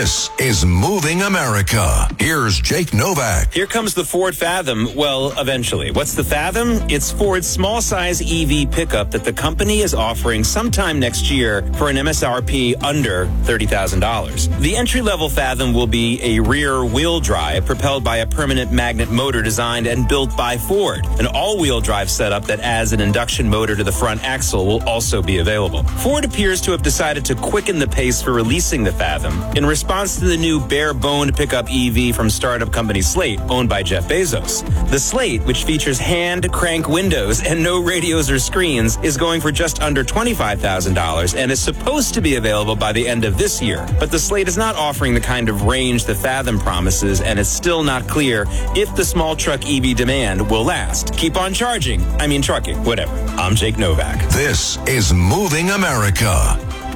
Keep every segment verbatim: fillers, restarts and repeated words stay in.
This is Moving America. Here's Jake Novak. Here comes the Ford Fathom. Well, eventually. What's the Fathom? It's Ford's small-size E V pickup that the company is offering sometime next year for an M S R P under thirty thousand dollars. The entry-level Fathom will be a rear-wheel drive propelled by a permanent magnet motor designed and built by Ford. An all-wheel drive setup that adds an induction motor to the front axle will also be available. Ford appears to have decided to quicken the pace for releasing the Fathom in response to the new bare-boned pickup E V from startup company Slate, owned by Jeff Bezos. The Slate, which features hand-crank windows and no radios or screens, is going for just under twenty-five thousand dollars and is supposed to be available by the end of this year. But the Slate is not offering the kind of range the Fathom promises, and it's still not clear if the small truck E V demand will last. Keep on charging. I mean trucking, whatever. I'm Jake Novak. This is Moving America.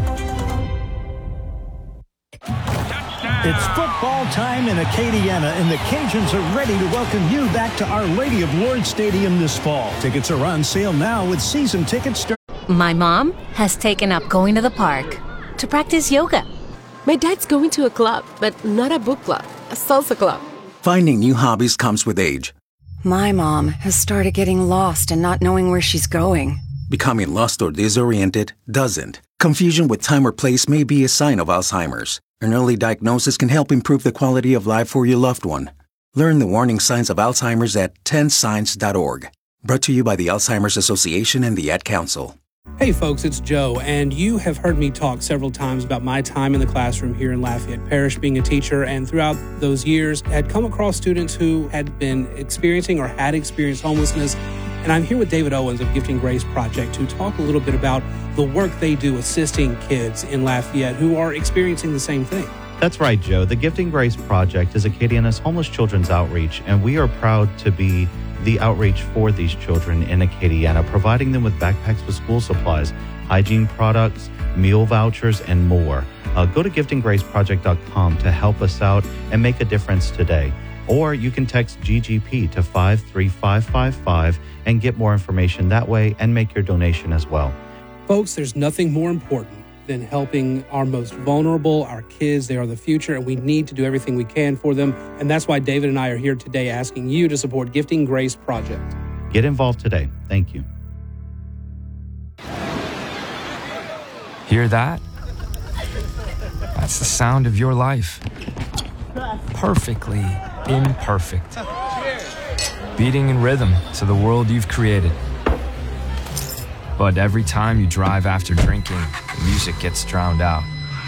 It's football time in Acadiana, and the Cajuns are ready to welcome you back to Our Lady of Lourdes Stadium this fall. Tickets are on sale now with season tickets. Start- My mom has taken up going to the park to practice yoga. My dad's going to a club, but not a book club, a salsa club. Finding new hobbies comes with age. My mom has started getting lost and not knowing where she's going. Becoming lost or disoriented doesn't. Confusion with time or place may be a sign of Alzheimer's. An early diagnosis can help improve the quality of life for your loved one. Learn the warning signs of Alzheimer's at ten signs dot org. Brought to you by the Alzheimer's Association and the Ad Council. Hey folks, it's Joe, and you have heard me talk several times about my time in the classroom here in Lafayette Parish being a teacher, and throughout those years had come across students who had been experiencing or had experienced homelessness. And I'm here with David Owens of Gifting Grace Project to talk a little bit about the work they do assisting kids in Lafayette who are experiencing the same thing. That's right, Joe. The Gifting Grace Project is Acadiana's homeless children's outreach, and we are proud to be the outreach for these children in Acadiana, providing them with backpacks with school supplies, hygiene products, meal vouchers, and more. Uh, go to gifting grace project dot com to help us out and make a difference today. Or you can text G G P to five three five five five and get more information that way and make your donation as well. Folks, there's nothing more important than helping our most vulnerable, our kids. They are the future, and we need to do everything we can for them. And that's why David and I are here today asking you to support Gifting Grace Project. Get involved today. Thank you. Hear that? That's the sound of your life. Perfectly imperfect. Beating in rhythm to the world you've created. But every time you drive after drinking, the music gets drowned out.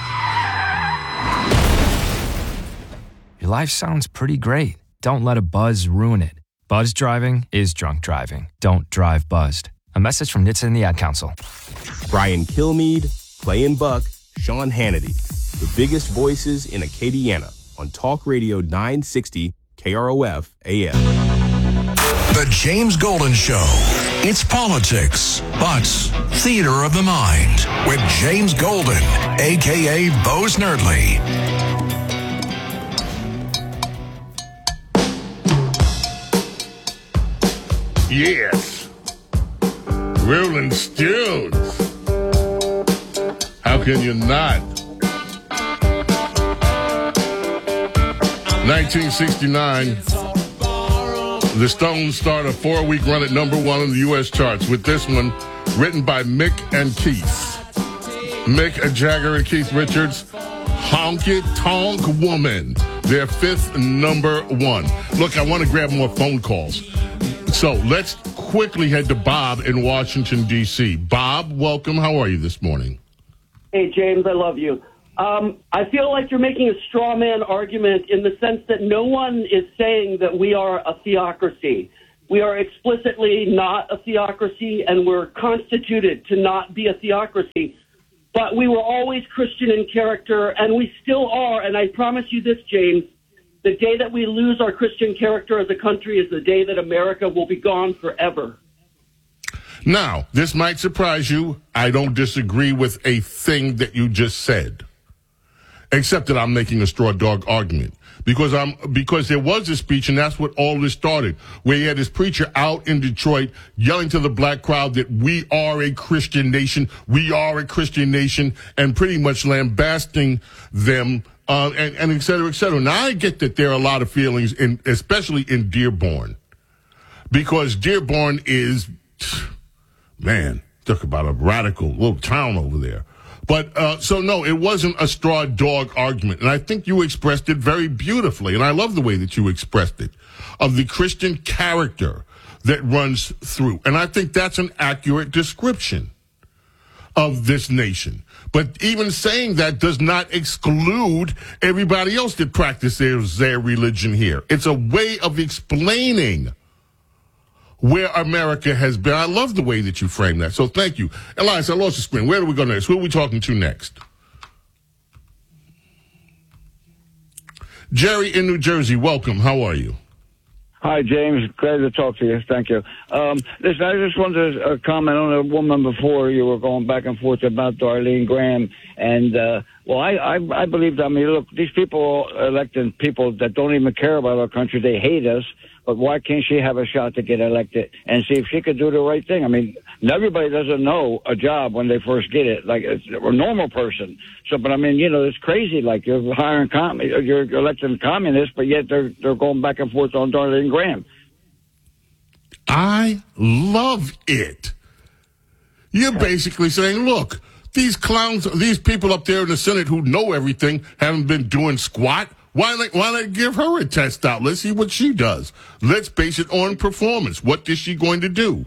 Your life sounds pretty great. Don't let a buzz ruin it. Buzz driving is drunk driving. Don't drive buzzed. A message from N H T S A and the Ad Council. Brian Kilmeade, Clay and Buck, Sean Hannity. The biggest voices in Acadiana on Talk Radio nine sixty K R O F A M. The James Golden Show. It's politics, but theater of the mind with James Golden, a k a. Bo Snerdley. Yes. Rolling Stones. How can you not? nineteen sixty-nine, the Stones start a four-week run at number one on the U S charts with this one written by Mick and Keith. Mick Jagger and Keith Richards, Honky Tonk Woman, their fifth number one. Look, I want to grab more phone calls. So let's quickly head to Bob in Washington, D C Bob, welcome. How are you this morning? Hey, James, I love you. Um, I feel like you're making a straw man argument in the sense that no one is saying that we are a theocracy. We are explicitly not a theocracy, and we're constituted to not be a theocracy. But we were always Christian in character, and we still are. And I promise you this, James, the day that we lose our Christian character as a country is the day that America will be gone forever. Now, this might surprise you. I don't disagree with a thing that you just said, except that I'm making a straw dog argument. because I'm because there was a speech, and that's what all this started, where he had this preacher out in Detroit yelling to the black crowd that we are a Christian nation, we are a Christian nation, and pretty much lambasting them, uh, and, and et cetera, et cetera. Now, I get that there are a lot of feelings, in, especially in Dearborn, because Dearborn is, man, talk about a radical little town over there. But, uh, so no, it wasn't a straw dog argument. And I think you expressed it very beautifully. And I love the way that you expressed it, of the Christian character that runs through. And I think that's an accurate description of this nation. But even saying that does not exclude everybody else that practices their religion here. It's a way of explaining where America has been. I love the way that you frame that. So thank you. Elias, I lost the screen. Where do we go next? Who are we talking to next? Jerry in New Jersey, welcome. How are you? Hi, James. Glad to talk to you. Thank you. Um, listen, I just wanted to uh, comment on a woman before. You were going back and forth about Darlene Graham. And, uh, well, I, I, I believe, I mean, look, these people are electing people that don't even care about our country. They hate us. But why can't she have a shot to get elected and see if she could do the right thing? I mean, everybody doesn't know a job when they first get it, like it's a normal person. So, but I mean, you know, it's crazy. Like you're hiring, com- you're electing communists, but yet they're they're going back and forth on Darlene Graham. I love it. You're basically saying, look, these clowns, these people up there in the Senate who know everything haven't been doing squat. Why not, why not give her a test out? Let's see what she does. Let's base it on performance. What is she going to do?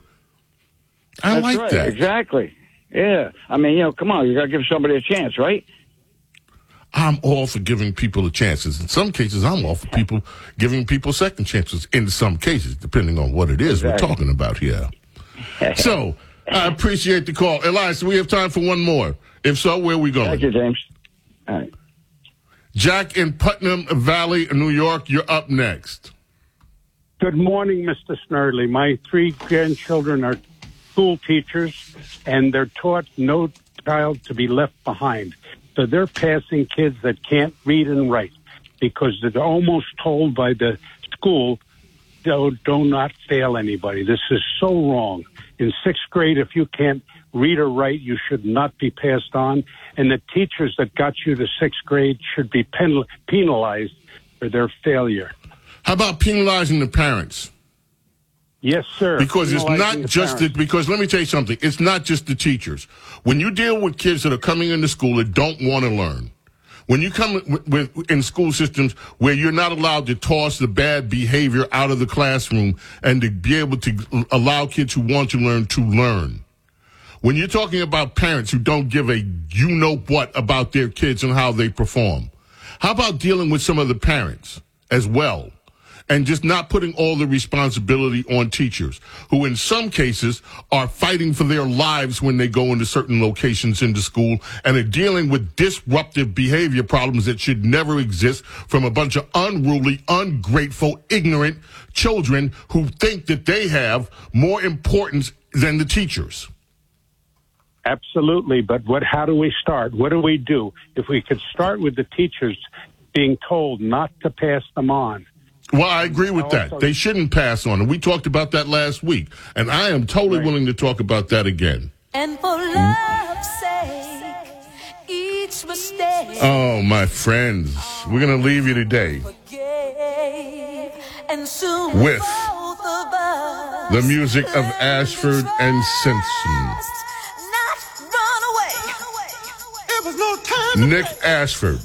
I That's like right, that. Exactly. Yeah. I mean, you know, come on. You got to give somebody a chance, right? I'm all for giving people a chances. In some cases, I'm all for people giving people second chances. In some cases, depending on what it is exactly. we're talking about here. So, I appreciate the call. Elias, do we have time for one more? If so, where are we going? Thank you, James. All right. Jack in Putnam Valley, New York, you're up next. Good morning, Mister Snerdley. My three grandchildren are school teachers, and they're taught no child to be left behind. So they're passing kids that can't read and write because they're almost told by the school, do, do not fail anybody. This is so wrong. In sixth grade, if you can't read or write, you should not be passed on. And the teachers that got you to sixth grade should be pen- penalized for their failure. How about penalizing the parents? Yes, sir. Because it's Penalizing not just the, because let me tell you something. It's not just the teachers. When you deal with kids that are coming into school that don't want to learn, when you come with, with in school systems where you're not allowed to toss the bad behavior out of the classroom and to be able to allow kids who want to learn to learn. When you're talking about parents who don't give a you-know-what about their kids and how they perform, how about dealing with some of the parents as well and just not putting all the responsibility on teachers who in some cases are fighting for their lives when they go into certain locations in the school and are dealing with disruptive behavior problems that should never exist from a bunch of unruly, ungrateful, ignorant children who think that they have more importance than the teachers. Absolutely, but what? How do we start? What do we do? If we could start with the teachers being told not to pass them on. Well, I agree with that. They shouldn't pass on. And we talked about that last week. And I am totally right. willing to talk about that again. And for love's sake, each mistake. Oh, my friends, we're going to leave you today and soon with the music of Ashford and Simpson. Nick Ashford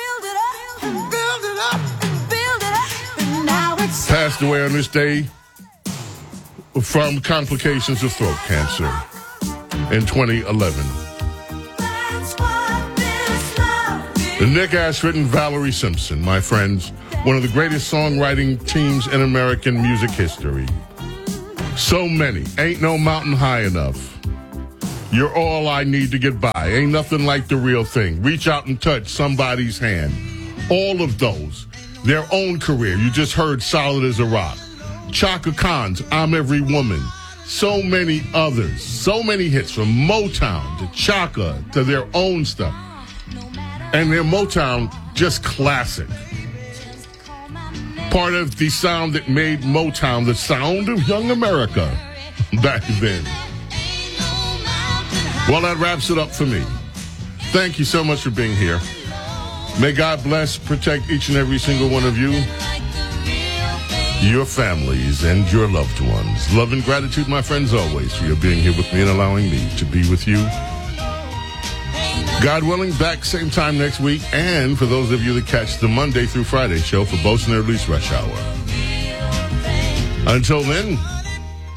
passed away on this day from complications of throat cancer in twenty eleven. Nick Ashford and Valerie Simpson, my friends, one of the greatest songwriting teams in American music history. So many. Ain't No Mountain High Enough. You're All I Need to Get By. Ain't Nothing Like the Real Thing. Reach Out and Touch Somebody's Hand. All of those. Their own career. You just heard Solid as a Rock. Chaka Khan's I'm Every Woman. So many others. So many hits from Motown to Chaka to their own stuff. And their Motown, just classic. Part of the sound that made Motown the sound of young America back then. Well, that wraps it up for me. Thank you so much for being here. May God bless, protect each and every single one of you, your families, and your loved ones. Love and gratitude, my friends, always, for your being here with me and allowing me to be with you. God willing, back same time next week, and for those of you that catch the Monday through Friday show for Bosun Early's Rush Hour. Until then,